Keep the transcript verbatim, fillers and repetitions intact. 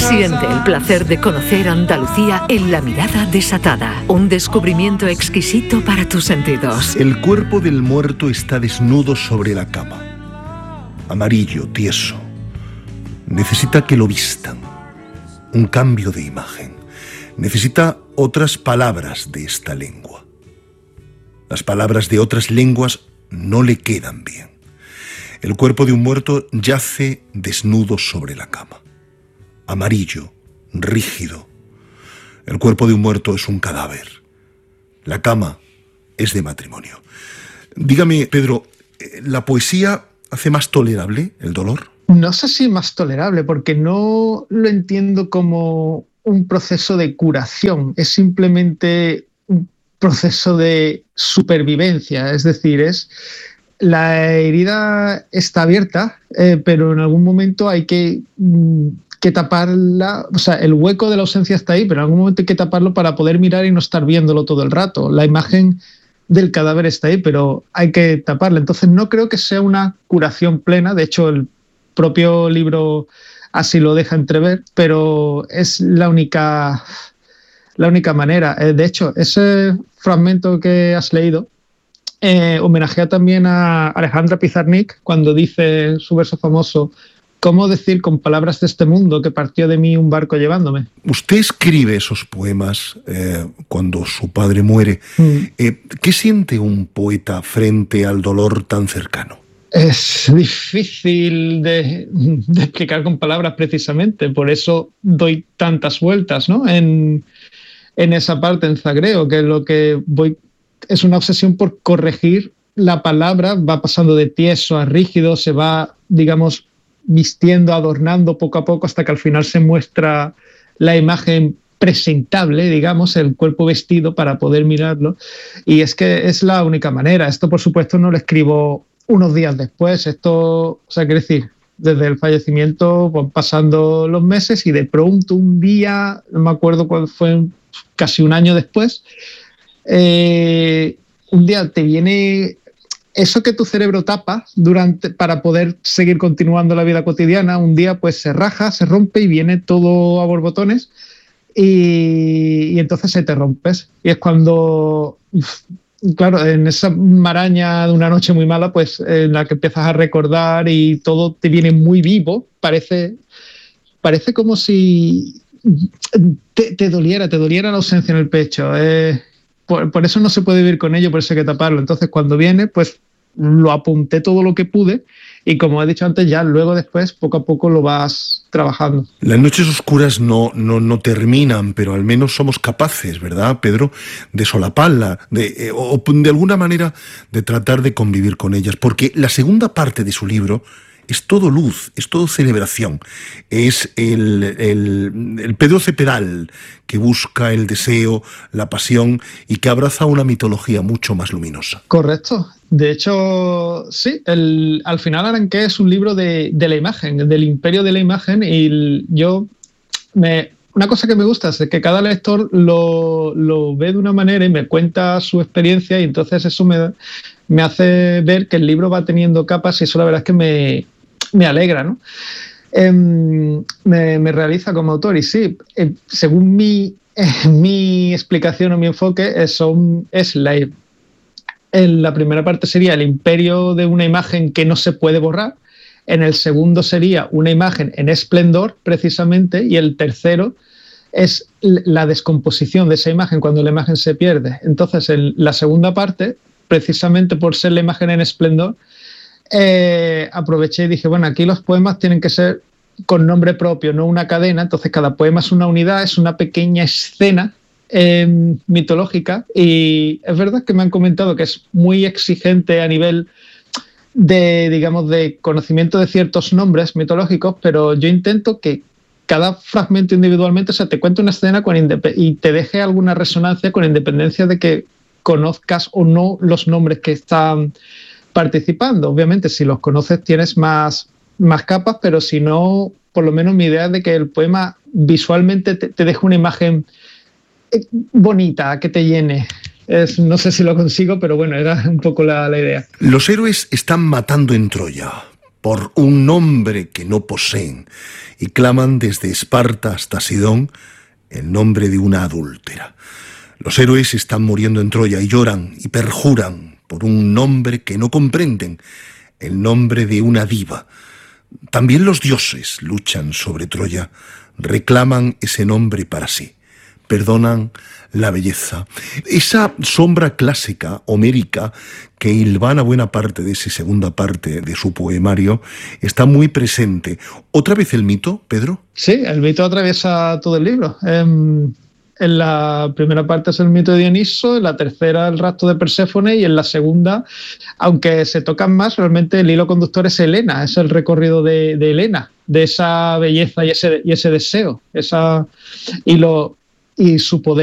Siente el placer de conocer Andalucía en La Mirada Desatada. Un descubrimiento exquisito para tus sentidos. El cuerpo del muerto está desnudo sobre la cama. Amarillo, tieso. Necesita que lo vistan. Un cambio de imagen. Necesita otras palabras de esta lengua. Las palabras de otras lenguas no le quedan bien. El cuerpo de un muerto yace desnudo sobre la cama. Amarillo, rígido. El cuerpo de un muerto es un cadáver. La cama es de matrimonio. Dígame, Pedro, ¿la poesía hace más tolerable el dolor? No sé si más tolerable, porque no lo entiendo como un proceso de curación. Es simplemente un proceso de supervivencia. Es decir, es la herida está abierta, eh, pero en algún momento hay que... Mm, que taparla, o sea, el hueco de la ausencia está ahí, pero en algún momento hay que taparlo para poder mirar y no estar viéndolo todo el rato. La imagen del cadáver está ahí, pero hay que taparla. Entonces no creo que sea una curación plena, de hecho el propio libro así lo deja entrever, pero es la única, la única manera. De hecho, ese fragmento que has leído eh, homenajea también a Alejandra Pizarnik cuando dice su verso famoso: ¿cómo decir con palabras de este mundo que partió de mí un barco llevándome? Usted escribe esos poemas eh, cuando su padre muere. Mm. Eh, ¿Qué siente un poeta frente al dolor tan cercano? Es difícil de, de explicar con palabras precisamente, por eso doy tantas vueltas, ¿no? en, en esa parte, en Zagreo, que lo que voy es una obsesión por corregir la palabra, va pasando de tieso a rígido, se va, digamos, vistiendo, adornando poco a poco hasta que al final se muestra la imagen presentable, digamos, el cuerpo vestido para poder mirarlo. Y es que es la única manera. Esto, por supuesto, no lo escribo unos días después. Esto, o sea, quiero decir, desde el fallecimiento van pasando los meses y de pronto un día, no me acuerdo cuál fue, casi un año después, eh, un día te viene... eso que tu cerebro tapa durante, para poder seguir continuando la vida cotidiana, un día pues se raja, se rompe y viene todo a borbotones y, y entonces se te rompes. Y es cuando, claro, en esa maraña de una noche muy mala, pues en la que empiezas a recordar y todo te viene muy vivo, parece, parece como si te, te doliera, te doliera la ausencia en el pecho. Eh, Por, por eso no se puede vivir con ello, por eso hay que taparlo. Entonces, cuando viene, pues lo apunté todo lo que pude y, como he dicho antes, ya luego después, poco a poco lo vas trabajando. Las noches oscuras no, no, no terminan, pero al menos somos capaces, ¿verdad, Pedro?, de solaparla, de, eh, o de alguna manera de tratar de convivir con ellas, porque la segunda parte de su libro es todo luz, es todo celebración. Es el, el, el Pedro Cepedal que busca el deseo, la pasión y que abraza una mitología mucho más luminosa. Correcto. De hecho, sí, el, al final Aranqué es un libro de, de la imagen, del imperio de la imagen, y el, yo me... Una cosa que me gusta es que cada lector lo, lo ve de una manera y me cuenta su experiencia, y entonces eso me, me hace ver que el libro va teniendo capas y eso la verdad es que me, me alegra, ¿no? Eh, me, me realiza como autor y sí, eh, según mi, eh, mi explicación o mi enfoque, es, son, es la, en la primera parte sería el imperio de una imagen que no se puede borrar. En el segundo sería una imagen en esplendor, precisamente, y el tercero es la descomposición de esa imagen cuando la imagen se pierde. Entonces, en la segunda parte, precisamente por ser la imagen en esplendor, eh, aproveché y dije, bueno, aquí los poemas tienen que ser con nombre propio, no una cadena. Entonces, cada poema es una unidad, es una pequeña escena eh, mitológica, y es verdad que me han comentado que es muy exigente a nivel de, digamos, de conocimiento de ciertos nombres mitológicos, pero yo intento que cada fragmento individualmente, o sea, te cuente una escena con indep- y te deje alguna resonancia con independencia de que conozcas o no los nombres que están participando. Obviamente, si los conoces tienes más, más capas, pero si no, por lo menos mi idea es de que el poema visualmente te, te deje una imagen bonita, que te llene. Es, no sé si lo consigo, pero bueno, era un poco la, la idea. Los héroes están matando en Troya, por un nombre que no poseen y claman desde Esparta hasta Sidón el nombre de una adúltera. Los héroes están muriendo en Troya y lloran y perjuran por un nombre que no comprenden, el nombre de una diva. También los dioses luchan sobre Troya, reclaman ese nombre para sí, perdonan la belleza. Esa sombra clásica, homérica, que hilvana buena parte de esa segunda parte de su poemario, está muy presente. ¿Otra vez el mito, Pedro? Sí, el mito atraviesa todo el libro. En, en la primera parte es el mito de Dioniso, en la tercera el rapto de Perséfone y en la segunda, aunque se tocan más, realmente el hilo conductor es Helena, es el recorrido de, de Helena, de esa belleza y ese, y ese deseo, esa, y, lo, y su poder